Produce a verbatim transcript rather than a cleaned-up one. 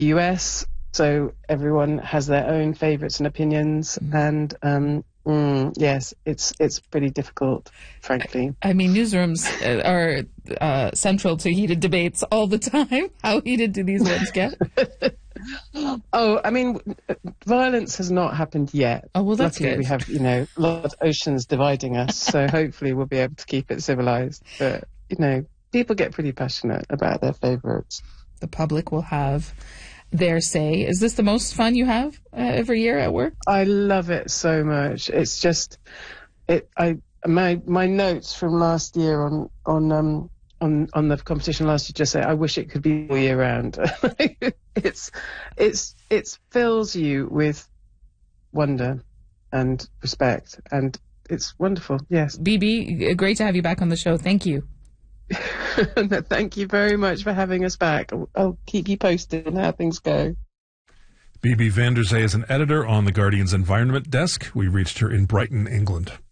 U S, so everyone has their own favourites and opinions, mm. and um, mm, yes, it's it's pretty difficult, frankly. I mean, newsrooms are uh, central to heated debates all the time. How heated do these ones get? Oh, I mean, violence has not happened yet. Oh, well, that's Luckily, good. we have, you know, a lot of oceans dividing us, so hopefully we'll be able to keep it civilized. But, you know, people get pretty passionate about their favorites. The public will have their say. Is this the most fun you have uh, every year at work? I love it so much. It's just, it. I my my notes from last year on on um. On, on the competition last year, just say, I wish it could be all year round. it's, it's, it fills you with wonder and respect, and it's wonderful. Yes. B B, great to have you back on the show. Thank you. Thank you very much for having us back. I'll, I'll keep you posted on how things go. B B van der Zee is an editor on The Guardian's Environment Desk. We reached her in Brighton, England.